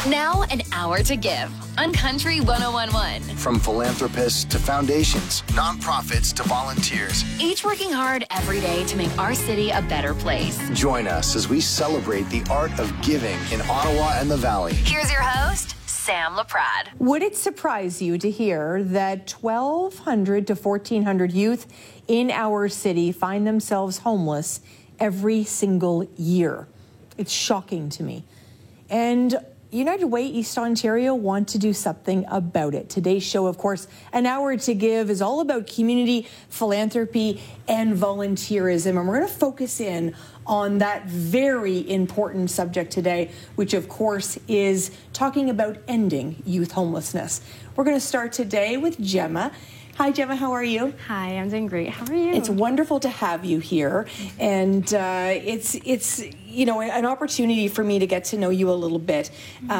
Now an hour to give on Country 101.1. From philanthropists to foundations, nonprofits to volunteers. Each working hard every day to make our city a better place. Join us as we celebrate the art of giving in Ottawa and the Valley. Here's your host, Sam Laprade. Would it surprise you to hear that 1,200 to 1,400 youth in our city find themselves homeless every single year? It's shocking to me. And United Way East Ontario want to do something about it. Today's show, of course, An Hour to Give, is all about community, philanthropy, and volunteerism. And we're going to focus in on that very important subject today, which, of course, is talking about ending youth homelessness. We're going to start today with Gemma. Hi, Gemma. How are you? Hi, I'm doing great. How are you? It's wonderful to have you here, and it's an opportunity for me to get to know you a little bit,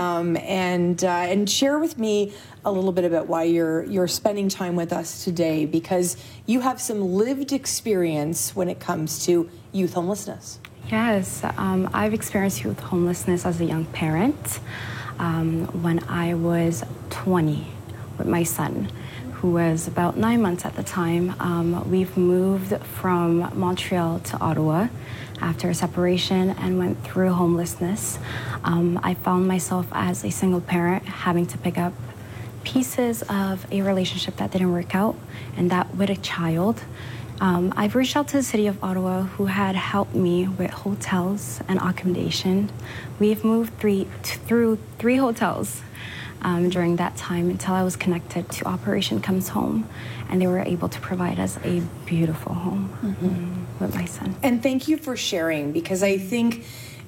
and share with me a little bit about why you're spending time with us today, because you have some lived experience when it comes to youth homelessness. Yes, I've experienced youth homelessness as a young parent when I was 20 with my son, who was about 9 months at the time. We've moved from Montreal to Ottawa after a separation and went through homelessness. I found myself as a single parent having to pick up pieces of a relationship that didn't work out, and that with a child. I've reached out to the city of Ottawa, who had helped me with hotels and accommodation. We've moved through three hotels during that time until I was connected to Operation Comes Home, and they were able to provide us a beautiful home with my son. And thank you for sharing, because I think,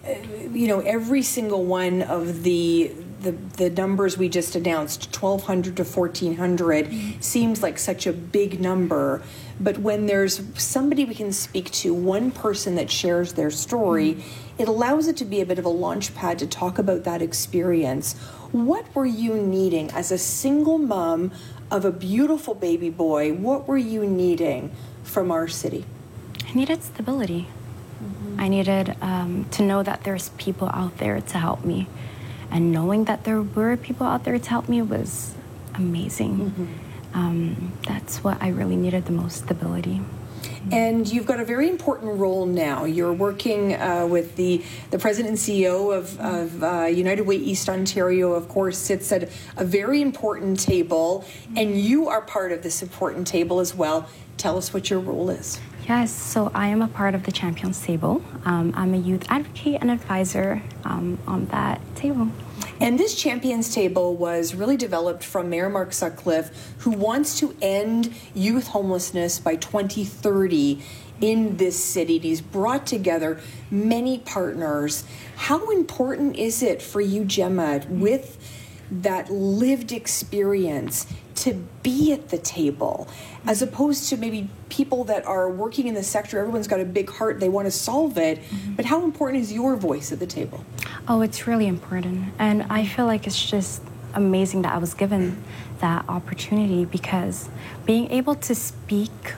every single one of the numbers we just announced, 1,200 to 1,400, seems like such a big number. But when there's somebody we can speak to, one person that shares their story, it allows it to be a bit of a launch pad to talk about that experience. What were you needing as a single mom of a beautiful baby boy? What were you needing from our city? I needed stability. I needed to know that there's people out there to help me. And knowing that there were people out there to help me was amazing. That's what I really needed the most, stability. And you've got a very important role now. You're working with the president and CEO of United Way East Ontario, of course, sits at a very important table, and you are part of this important table as well. Tell us what your role is. Yes, so I am a part of the Champions Table. I'm a youth advocate and advisor on that table. And this Champions Table was really developed from Mayor Mark Sutcliffe, who wants to end youth homelessness by 2030 in this city. And he's brought together many partners. How important is it for you, Gemma, with that lived experience, to be at the table, as opposed to maybe people that are working in the sector? Everyone's got a big heart, they want to solve it, but how important is your voice at the table? Oh, it's really important, and I feel like it's just amazing that I was given that opportunity, because being able to speak